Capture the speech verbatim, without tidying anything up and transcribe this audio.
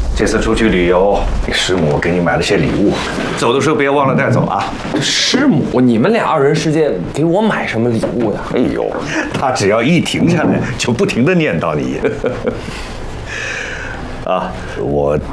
这次出去旅游，你师母给你买了些礼物，走的时候别忘了带走啊。 师母，你们俩二人世界给我买什么礼物呀？ 哎呦，他只要一停下来，就不停的念叨你。啊，我